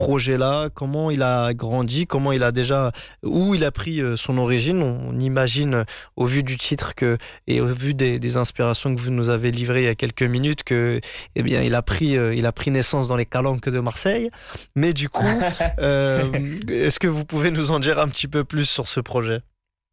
projet-là? Comment il a grandi? Comment il a déjà, où il a pris son origine? On imagine, au vu du titre et au vu des inspirations que vous nous avez livrées il y a quelques minutes, que, eh bien, il a pris naissance dans les calanques de Marseille. Mais du coup, est-ce que vous pouvez nous en dire un petit peu plus sur ce projet?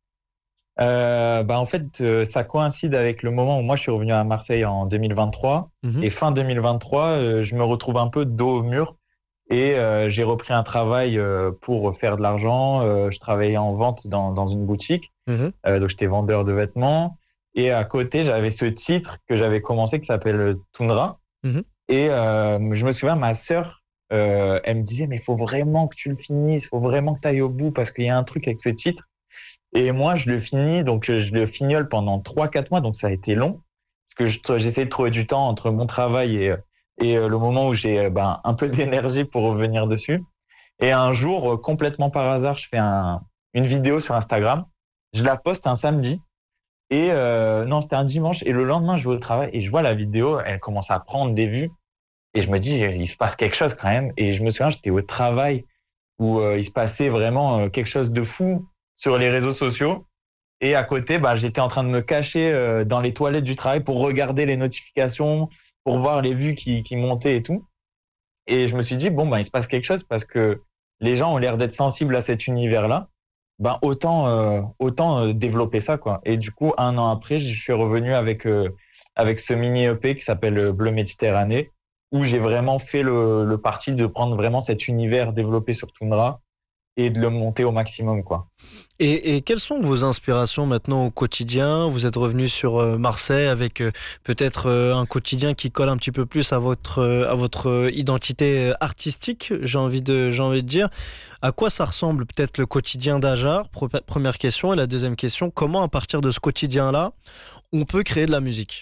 En fait, ça coïncide avec le moment où moi je suis revenu à Marseille en 2023. Mhm. Et fin 2023, je me retrouve un peu dos au mur et j'ai repris un travail pour faire de l'argent. Je travaillais en vente dans une boutique, Mhm. donc j'étais vendeur de vêtements. Et à côté, j'avais ce titre que j'avais commencé qui s'appelle Toundra. Mhm. Et je me souviens, ma sœur, elle me disait, mais il faut vraiment que tu le finisses, il faut vraiment que tu ailles au bout parce qu'il y a un truc avec ce titre. Et moi, je le finis, donc je le fignole pendant 3-4 mois, donc ça a été long, parce que j'essaie de trouver du temps entre mon travail et le moment où j'ai un peu d'énergie pour revenir dessus. Et un jour, complètement par hasard, je fais une vidéo sur Instagram, je la poste un samedi, et non, c'était un dimanche, et le lendemain, je vais au travail, et je vois la vidéo, elle commence à prendre des vues, et je me dis, il se passe quelque chose quand même, et je me souviens, j'étais au travail, où il se passait vraiment quelque chose de fou sur les réseaux sociaux. Et à côté, j'étais en train de me cacher dans les toilettes du travail pour regarder les notifications, pour voir les vues qui montaient et tout. Et je me suis dit, il se passe quelque chose parce que les gens ont l'air d'être sensibles à cet univers-là. Autant développer ça, quoi. Et du coup, 1 an après, je suis revenu avec ce mini EP qui s'appelle Bleu Méditerranée, où j'ai vraiment fait le parti de prendre vraiment cet univers développé sur Toundra et de le monter au maximum, quoi. Et quelles sont vos inspirations maintenant au quotidien? Vous êtes revenu sur Marseille avec peut-être un quotidien qui colle un petit peu plus à votre identité artistique, j'ai envie de dire. À quoi ça ressemble peut-être le quotidien d'Ajar? Première question. Et la deuxième question, comment à partir de ce quotidien-là, on peut créer de la musique?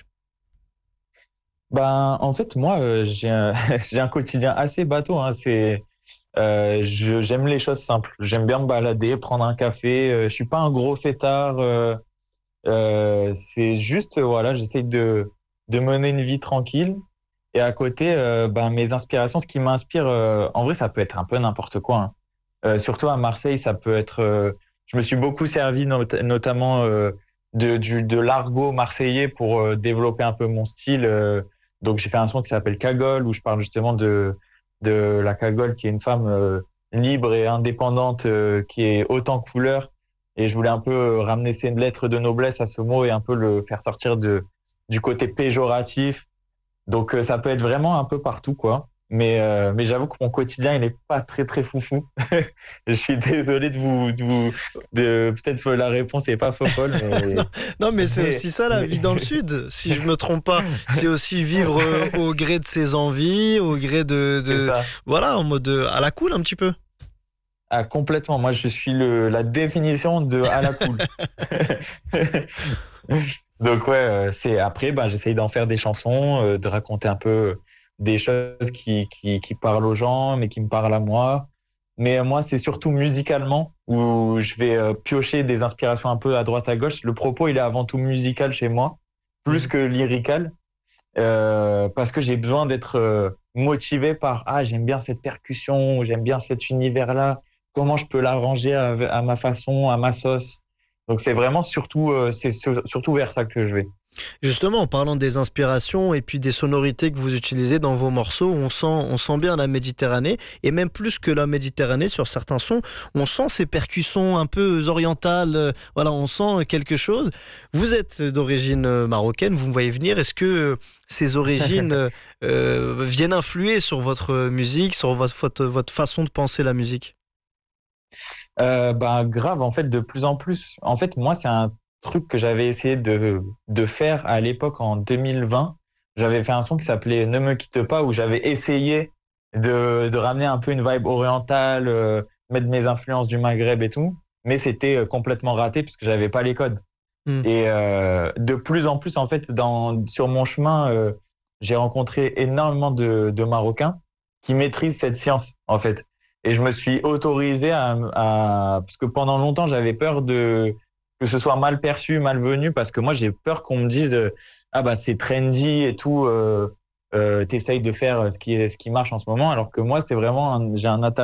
En fait, moi, j'ai un quotidien assez bateau, hein. J'aime les choses simples. J'aime bien me balader, prendre un café. Je suis pas un gros fêtard. C'est juste, voilà, j'essaye de mener une vie tranquille. Et à côté, mes inspirations, ce qui m'inspire, en vrai, ça peut être un peu n'importe quoi, hein. Surtout à Marseille, ça peut être. Je me suis beaucoup servi, notamment de l'argot marseillais pour développer un peu mon style. Donc, j'ai fait un son qui s'appelle Cagole, où je parle justement de la Cagole, qui est une femme libre et indépendante, qui est haute en couleur. Et je voulais un peu ramener ces lettres de noblesse à ce mot et un peu le faire sortir du côté péjoratif. Donc, ça peut être vraiment un peu partout, quoi. Mais j'avoue que mon quotidien, il n'est pas très, très foufou. Je suis désolé peut-être que la réponse n'est pas folle, mais, Non, mais c'est mais, aussi ça la mais- vie dans le sud, si je me trompe pas. C'est aussi vivre au gré de ses envies, au gré c'est ça. voilà, en mode à la cool un petit peu. Ah, complètement. Moi, je suis la définition de à la cool. Donc, ouais, c'est après, j'essaye d'en faire des chansons, de raconter un peu des choses qui parlent aux gens, mais qui me parlent à moi. Mais moi, c'est surtout musicalement où je vais piocher des inspirations un peu à droite à gauche. Le propos, il est avant tout musical chez moi, plus Mhm. que lyrical, parce que j'ai besoin d'être motivé par j'aime bien cette percussion, j'aime bien cet univers-là. Comment je peux l'arranger à ma façon, à ma sauce. Donc c'est vraiment surtout surtout vers ça que je vais. Justement, en parlant des inspirations et puis des sonorités que vous utilisez dans vos morceaux, on sent bien la Méditerranée, et même plus que la Méditerranée sur certains sons, on sent ces percussions un peu orientales, voilà, on sent quelque chose. Vous êtes d'origine marocaine, vous me voyez venir, est-ce que ces origines viennent influer sur votre musique, sur votre façon de penser la musique? Grave, en fait, de plus en plus. En fait, moi, c'est un truc que j'avais essayé de faire à l'époque en 2020. J'avais fait un son qui s'appelait Ne me quitte pas, où j'avais essayé de ramener un peu une vibe orientale, mettre mes influences du Maghreb et tout. Mais c'était complètement raté puisque j'avais pas les codes. Hmm. Et de plus en plus, en fait, sur mon chemin, j'ai rencontré énormément de Marocains qui maîtrisent cette science, en fait. Et je me suis autorisé parce que pendant longtemps, j'avais peur que ce soit mal perçu, malvenu, parce que moi, j'ai peur qu'on me dise, c'est trendy et tout, t'essayes de faire ce qui marche en ce moment, alors que moi, c'est vraiment, j'ai un attachement